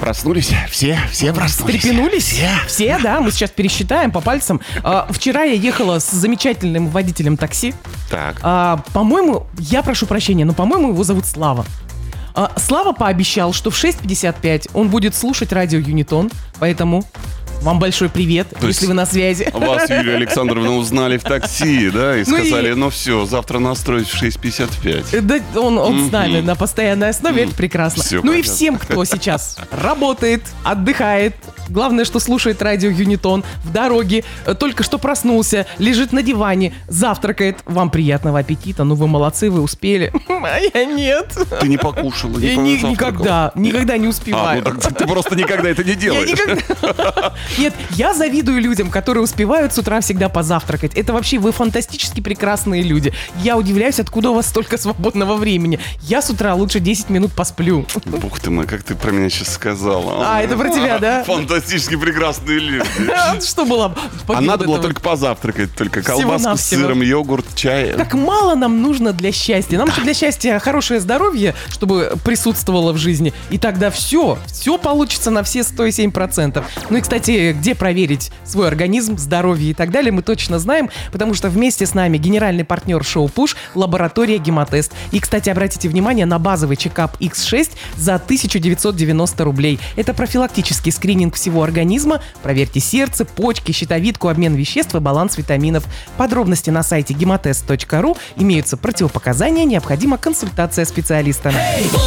проснулись? Все проснулись. Встрепенулись? Все, да. Мы сейчас пересчитаем по пальцам. Вчера я ехала с замечательным водителем такси. Так. По-моему, я прошу прощения, но, по-моему, его зовут Слава. Слава пообещал, что в 6:55 он будет слушать радио Юнитон, поэтому вам большой привет, если вы на связи. Вас, Юлия Александровна, узнали в такси, да, и сказали, все, завтра настроить в 6:55. Да, он с нами на постоянной основе, это прекрасно. Всё И понятно. всем, кто сейчас работает, отдыхает, главное, что слушает радио Юнитон, в дороге, только что проснулся, лежит на диване, завтракает, вам приятного аппетита, вы молодцы, вы успели. А я нет. Ты не покушала, Я не позавтракала? никогда не успеваю. Так ты просто никогда это не Я делаешь. никогда... Нет, я завидую людям, которые успевают с утра всегда позавтракать. Это вообще вы фантастически прекрасные люди. Я удивляюсь, откуда у вас столько свободного времени. Я с утра лучше 10 минут посплю. Бог ты мой, как ты про меня сейчас сказала. Это про тебя, да? Фантастически прекрасные люди. Что было? А надо было только позавтракать, только колбаску с Всего-навсего. сыром, йогурт, чай. Так мало нам нужно для счастья. Нам еще для счастья хорошее здоровье, чтобы присутствовало в жизни. И тогда все получится на все 107%. И, кстати, где проверить свой организм, здоровье и так далее, мы точно знаем, потому что вместе с нами генеральный партнер шоу «Пуш» лаборатория «Гемотест». И, кстати, обратите внимание на базовый чекап X6 за 1990 рублей. Это профилактический скрининг всего организма. Проверьте сердце, почки, щитовидку, обмен веществ и баланс витаминов. Подробности на сайте gematest.ru. Имеются противопоказания, необходима консультация специалиста.